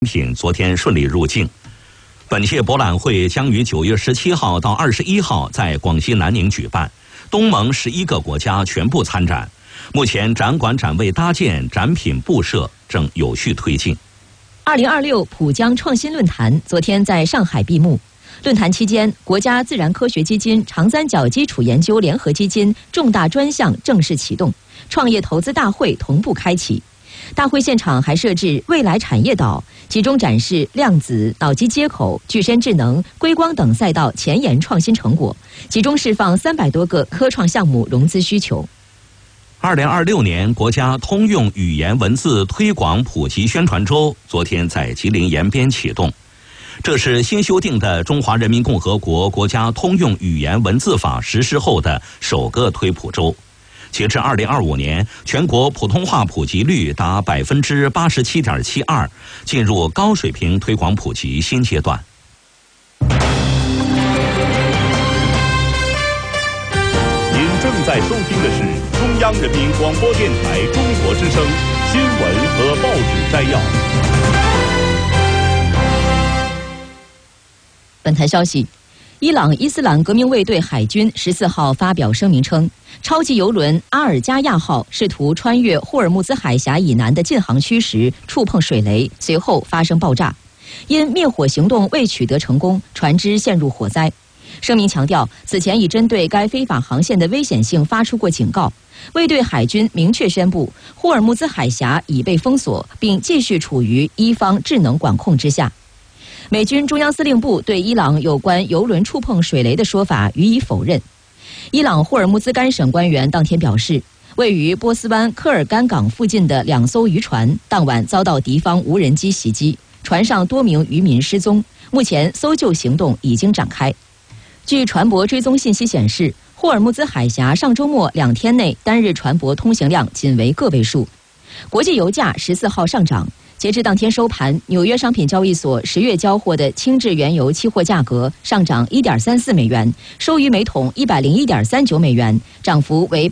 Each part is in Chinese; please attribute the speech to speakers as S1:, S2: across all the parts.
S1: 品昨天顺利入境。本届博览会将于9月17号到21号在广西南宁举办，东盟11个国家全部参展。目前展馆展位搭建、展品布设正有序推进。
S2: 2026浦江创新论坛昨天在上海闭幕。论坛期间，国家自然科学基金、长三角基础研究联合基金重大专项正式启动，创业投资大会同步开启。大会现场还设置未来产业岛，集中展示量子、脑机接口、具身智能、硅光等赛道前沿创新成果，集中释放300多个科创项目融资需求。
S1: 2026年国家通用语言文字推广普及宣传周昨天在吉林延边启动。这是新修订的《中华人民共和国国家通用语言文字法》实施后的首个推普周。截至2025年，全国普通话普及率达87.72%，进入高水平推广普及新阶段。
S3: 您正在收听的是中央人民广播电台中国之声新闻和报纸摘要。
S2: 本台消息，伊朗伊斯兰革命卫队海军14号发表声明称，超级油轮阿尔加亚号试图穿越霍尔木兹海峡以南的禁航区时触碰水雷，随后发生爆炸。因灭火行动未取得成功，船只陷入火灾。声明强调，此前已针对该非法航线的危险性发出过警告。卫队海军明确宣布，霍尔木兹海峡已被封锁，并继续处于伊方智能管控之下。美军中央司令部对伊朗有关油轮触碰水雷的说法予以否认。伊朗霍尔木兹干省官员当天表示，位于波斯湾科尔干港附近的2艘渔船当晚遭到敌方无人机袭击，船上多名渔民失踪，目前搜救行动已经展开。据船舶追踪信息显示，霍尔木兹海峡上周末2天内单日船舶通行量仅为个位数。国际油价14号上涨。截至当天收盘，纽约商品交易所10月交货的轻质原油期货价格上涨1.34美元，收于每桶101.39美元，涨幅为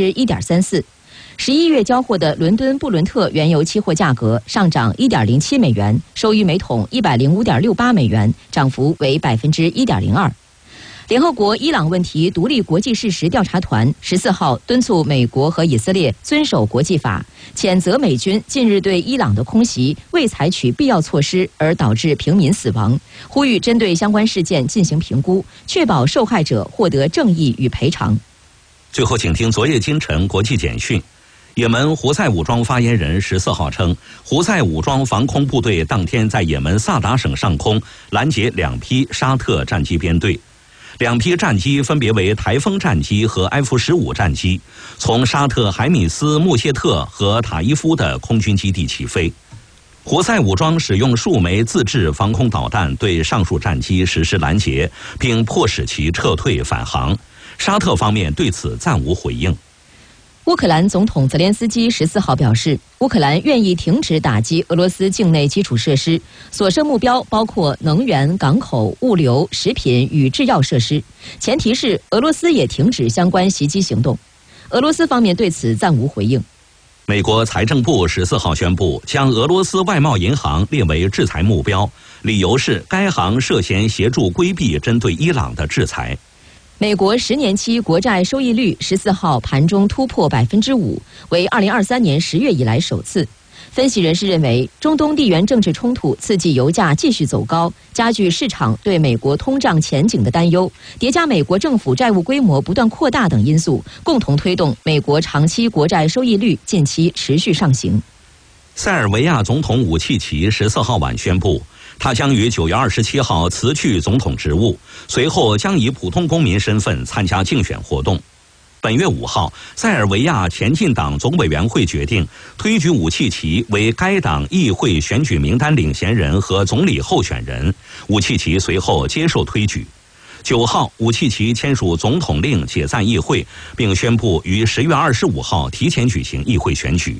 S2: 1.34%。11月交货的伦敦布伦特原油期货价格上涨1.07美元，收于每桶105.68美元，涨幅为1.02%。联合国伊朗问题独立国际事实调查团14号敦促美国和以色列遵守国际法，谴责美军近日对伊朗的空袭未采取必要措施而导致平民死亡，呼吁针对相关事件进行评估，确保受害者获得正义与赔偿。
S1: 最后，请听昨夜今晨国际简讯。也门胡塞武装发言人14号称，胡塞武装防空部队当天在也门萨达省上空拦截2批沙特战机编队。2批战机分别为台风战机和F-15战机，从沙特海米斯穆谢特和塔伊夫的空军基地起飞。胡塞武装使用数枚自制防空导弹对上述战机实施拦截，并迫使其撤退返航。沙特方面对此暂无回应。
S2: 乌克兰总统泽连斯基14号表示，乌克兰愿意停止打击俄罗斯境内基础设施，所涉目标包括能源、港口、物流、食品与制药设施，前提是俄罗斯也停止相关袭击行动。俄罗斯方面对此暂无回应。
S1: 美国财政部14号宣布，将俄罗斯外贸银行列为制裁目标，理由是该行涉嫌协助规避针对伊朗的制裁。
S2: 美国10年期国债收益率14号盘中突破5%，为2023年10月以来首次。分析人士认为，中东地缘政治冲突刺激油价继续走高，加剧市场对美国通胀前景的担忧，叠加美国政府债务规模不断扩大等因素，共同推动美国长期国债收益率近期持续上行。
S1: 塞尔维亚总统武契奇14号晚宣布，他将于9月27号辞去总统职务，随后将以普通公民身份参加竞选活动。本月5号，塞尔维亚前进党总委员会决定推举武契奇为该党议会选举名单领衔人和总理候选人。武契奇随后接受推举。9号，武契奇签署总统令解散议会，并宣布于10月25号提前举行议会选举。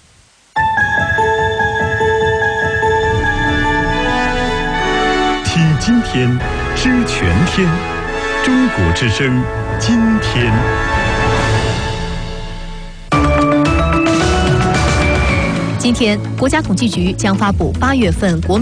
S3: 听今天，知全天，中国之声，今天。
S4: 今天，国家统计局将发布8月份国